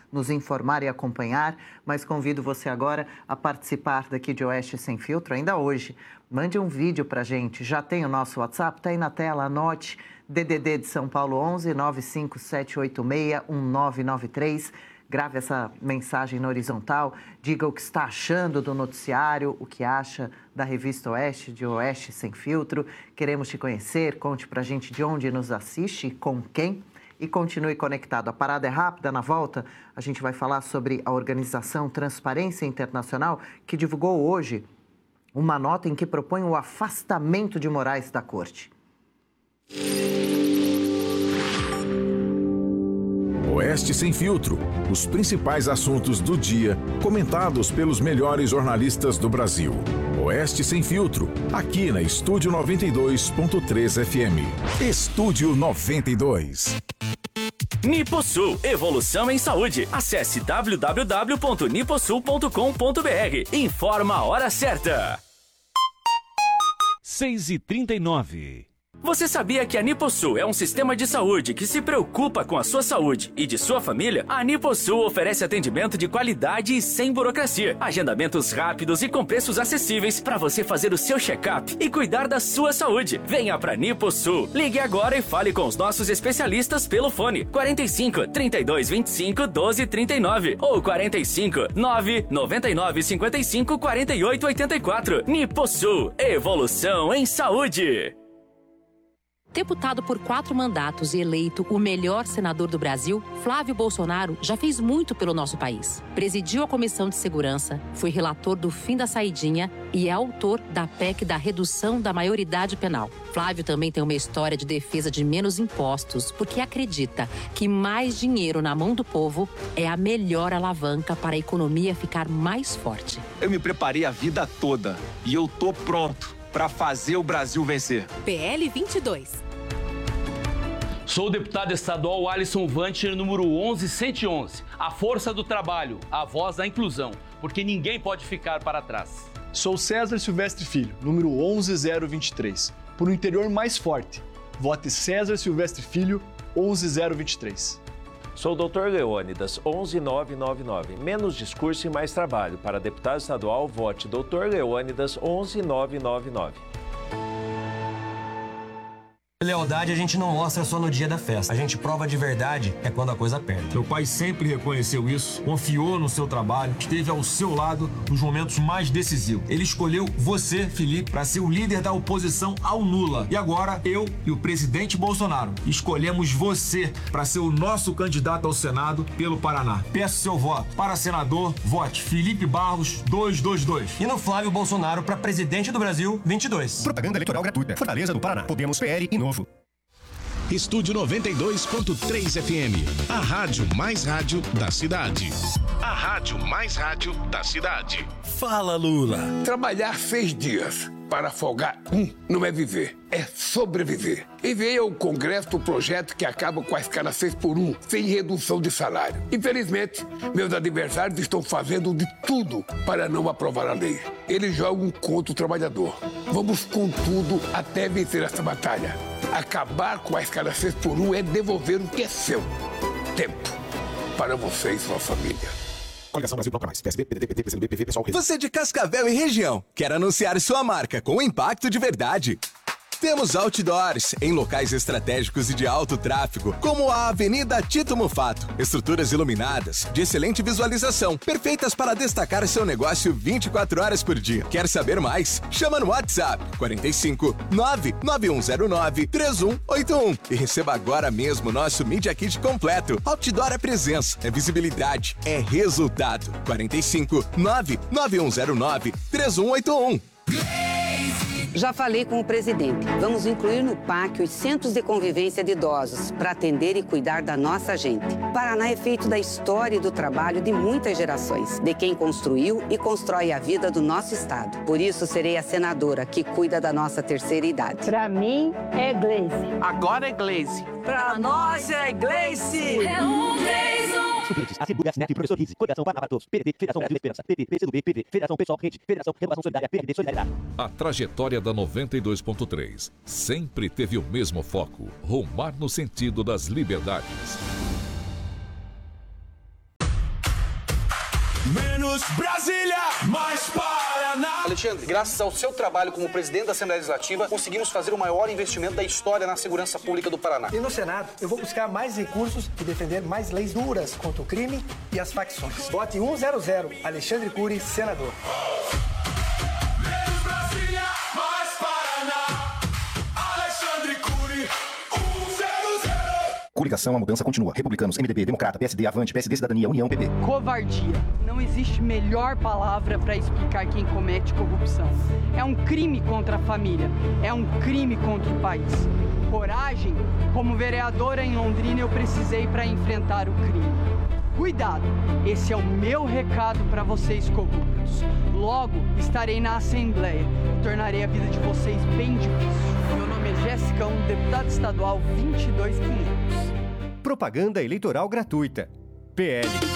nos informar e acompanhar, mas convido você agora a participar daqui de Oeste Sem Filtro, ainda hoje. Mande um vídeo para a gente, já tem o nosso WhatsApp, está aí na tela, anote, DDD de São Paulo 11 95786 1993. Grave essa mensagem na horizontal, diga o que está achando do noticiário, o que acha da revista Oeste, de Oeste Sem Filtro. Queremos te conhecer, conte pra gente de onde nos assiste e com quem. E continue conectado. A parada é rápida, na volta a gente vai falar sobre a organização Transparência Internacional, que divulgou hoje uma nota em que propõe o afastamento de Moraes da corte. Oeste Sem Filtro, os principais assuntos do dia, comentados pelos melhores jornalistas do Brasil. Oeste Sem Filtro, aqui na Estúdio 92.3 FM. Estúdio 92. Niposul, evolução em saúde. Acesse www.niposul.com.br. Informa a hora certa. 6h39. Você sabia que a Niposul é um sistema de saúde que se preocupa com a sua saúde e de sua família? A Niposul oferece atendimento de qualidade e sem burocracia. Agendamentos rápidos e com preços acessíveis para você fazer o seu check-up e cuidar da sua saúde. Venha para Niposul. Ligue agora e fale com os nossos especialistas pelo fone 45 32 25 12 39 ou 45 9 99 55 48 84. Niposul, evolução em saúde. Deputado por 4 mandatos e eleito o melhor senador do Brasil, Flávio Bolsonaro já fez muito pelo nosso país. Presidiu a Comissão de Segurança, foi relator do fim da saidinha e é autor da PEC da redução da maioridade penal. Flávio também tem uma história de defesa de menos impostos, porque acredita que mais dinheiro na mão do povo é a melhor alavanca para a economia ficar mais forte. Eu me preparei a vida toda e eu tô pronto para fazer o Brasil vencer. PL 22. Sou o deputado estadual Alisson Vancher, número 11111. A força do trabalho, a voz da inclusão, porque ninguém pode ficar para trás. Sou César Silvestre Filho, número 11023. Por um interior mais forte, vote César Silvestre Filho, 11023. Sou o Dr. Leônidas, 11999. Menos discurso e mais trabalho. Para deputado estadual, vote Dr. Leônidas, 11999. Lealdade a gente não mostra só no dia da festa. A gente prova de verdade é quando a coisa aperta. Meu pai sempre reconheceu isso, confiou no seu trabalho, esteve ao seu lado nos momentos mais decisivos. Ele escolheu você, Felipe, para ser o líder da oposição ao Lula. E agora, eu e o presidente Bolsonaro escolhemos você para ser o nosso candidato ao Senado pelo Paraná. Peço seu voto. Para senador, vote Felipe Barros 222. E no Flávio Bolsonaro para presidente do Brasil 22. Propaganda eleitoral gratuita. Fortaleza do Paraná. Podemos, PL e Novo. Estúdio 92.3 FM. A rádio mais rádio da cidade. A rádio mais rádio da cidade. Fala, Lula. Trabalhar 6 dias para folgar não é viver, é sobreviver. Enviei ao Congresso o projeto que acaba com a escala 6x1, sem redução de salário. Infelizmente, meus adversários estão fazendo de tudo para não aprovar a lei. Eles jogam contra o trabalhador. Vamos com tudo até vencer essa batalha. Acabar com a escala 6x1 é devolver o que é seu. Tempo para você e sua família. Coligação Brasil Bloco Mais. PSB, PDT, PT, PCdoB, PV, PSOL. Você de Cascavel e região quer anunciar sua marca com impacto de verdade? Temos outdoors em locais estratégicos e de alto tráfego, como a Avenida Tito Mufato. Estruturas iluminadas, de excelente visualização, perfeitas para destacar seu negócio 24 horas por dia. Quer saber mais? Chama no WhatsApp 45 99109 3181 e receba agora mesmo nosso Media Kit completo. Outdoor é presença, é visibilidade, é resultado. 45 99109 3181. Já falei com o presidente. Vamos incluir no PAC os centros de convivência de idosos para atender e cuidar da nossa gente. Paraná é feito da história e do trabalho de muitas gerações, de quem construiu e constrói a vida do nosso estado. Por isso, serei a senadora que cuida da nossa terceira idade. Para mim, é Gleice. Agora é Gleice. Para nós é Gleice. É um Gleice. Assembleia, SNEP, Professor Rizzi, Coligação Paraná para Todos, PDT, Federação Brasil da Esperança, PP, PCdoB, PV, Federação Pessoal Rede, Federação Renovação Solidária, PRB, Solidariedade. A trajetória da 92.3 sempre teve o mesmo foco, rumar no sentido das liberdades. Menos Brasília, mais Paraná. Alexandre, graças ao seu trabalho como presidente da Assembleia Legislativa, conseguimos fazer o maior investimento da história na segurança pública do Paraná. E no Senado, eu vou buscar mais recursos e defender mais leis duras contra o crime e as facções. Vote 100, Alexandre Cury, senador. Menos Brasília, mais Paraná. Alexandre Cury, 100. Coligação, a mudança continua. Republicanos, MDB, Democrata, PSD, Avante, PSD, Cidadania, União, PP. Covardia. Não existe melhor palavra para explicar quem comete corrupção. É um crime contra a família. É um crime contra o país. Coragem. Como vereadora em Londrina, eu precisei para enfrentar o crime. Cuidado. Esse é o meu recado para vocês corruptos. Logo, estarei na Assembleia e tornarei a vida de vocês bem difícil. Meu nome é Jéssica, deputada estadual 22500. Propaganda eleitoral gratuita. PL